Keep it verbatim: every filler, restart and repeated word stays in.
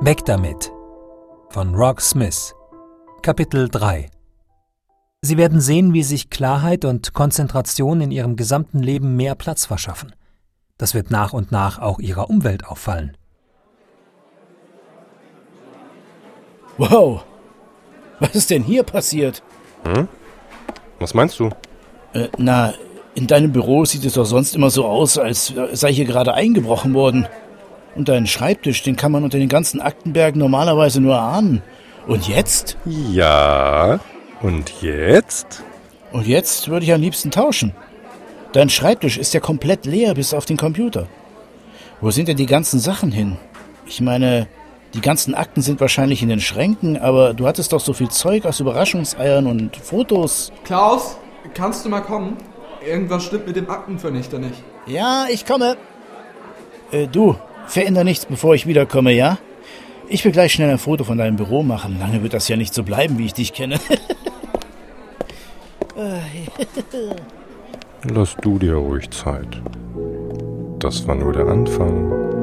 Weg damit von Rock Smith. Kapitel drei. Sie werden sehen, wie sich Klarheit und Konzentration in ihrem gesamten Leben mehr Platz verschaffen. Das wird nach und nach auch ihrer Umwelt auffallen. Wow, was ist denn hier passiert? Hm? Was meinst du? Äh, na, in deinem Büro sieht es doch sonst immer so aus, als sei hier gerade eingebrochen worden. Und deinen Schreibtisch, den kann man unter den ganzen Aktenbergen normalerweise nur ahnen. Und jetzt? Ja, und jetzt? Und jetzt würde ich am liebsten tauschen. Dein Schreibtisch ist ja komplett leer bis auf den Computer. Wo sind denn die ganzen Sachen hin? Ich meine, die ganzen Akten sind wahrscheinlich in den Schränken, aber du hattest doch so viel Zeug aus Überraschungseiern und Fotos. Klaus, kannst du mal kommen? Irgendwas stimmt mit dem Aktenvernichter nicht. Ja, ich komme. Äh, du, veränder nichts, bevor ich wiederkomme, ja? Ich will gleich schnell ein Foto von deinem Büro machen. Lange wird das ja nicht so bleiben, wie ich dich kenne. Lass du dir ruhig Zeit. Das war nur der Anfang.